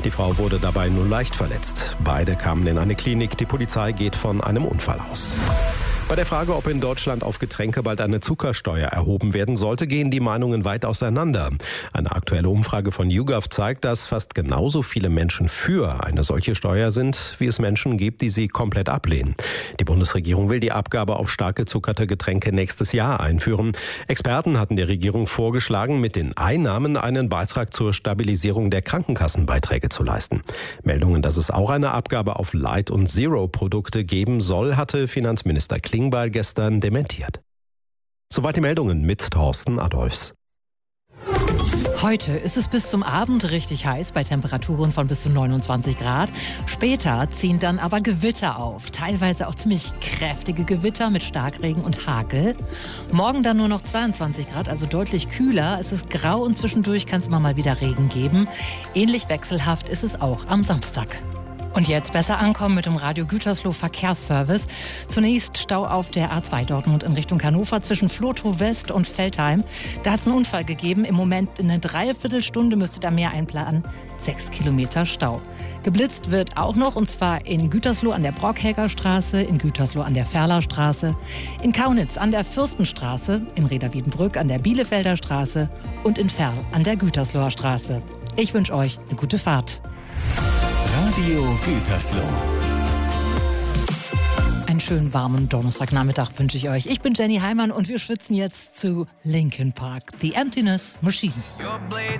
Die Frau wurde dabei nur leicht verletzt. Beide kamen in eine Klinik. Die Polizei geht von einem Unfall aus. Bei der Frage, ob in Deutschland auf Getränke bald eine Zuckersteuer erhoben werden sollte, gehen die Meinungen weit auseinander. Eine aktuelle Umfrage von YouGov zeigt, dass fast genauso viele Menschen für eine solche Steuer sind, wie es Menschen gibt, die sie komplett ablehnen. Die Bundesregierung will die Abgabe auf stark gezuckerte Getränke nächstes Jahr einführen. Experten hatten der Regierung vorgeschlagen, mit den Einnahmen einen Beitrag zur Stabilisierung der Krankenkassenbeiträge zu leisten. Meldungen, dass es auch eine Abgabe auf Light- und Zero-Produkte geben soll, hatte Finanzminister Klingbeil gestern dementiert. Soweit die Meldungen mit Thorsten Adolfs. Heute ist es bis zum Abend richtig heiß bei Temperaturen von bis zu 29 Grad. Später ziehen dann aber Gewitter auf. Teilweise auch ziemlich kräftige Gewitter mit Starkregen und Hagel. Morgen dann nur noch 22 Grad, also deutlich kühler. Es ist grau und zwischendurch kann es immer mal wieder Regen geben. Ähnlich wechselhaft ist es auch am Samstag. Und jetzt besser ankommen mit dem Radio Gütersloh Verkehrsservice. Zunächst Stau auf der A2 Dortmund in Richtung Hannover zwischen Flotow West und Veltheim. Da hat es einen Unfall gegeben. Im Moment in einer Dreiviertelstunde müsste da mehr einplanen. 6 Kilometer Stau. Geblitzt wird auch noch, und zwar in Gütersloh an der Brockhäger Straße, in Gütersloh an der Ferler Straße, in Kaunitz an der Fürstenstraße, in Reda-Wiedenbrück an der Bielefelder Straße und in Verl an der Gütersloher Straße. Ich wünsche euch eine gute Fahrt. Radio Gütersloh. Einen schönen warmen Donnerstagnachmittag wünsche ich euch. Ich bin Jenny Heimann und wir schwitzen jetzt zu Linkin Park, The Emptiness Machine.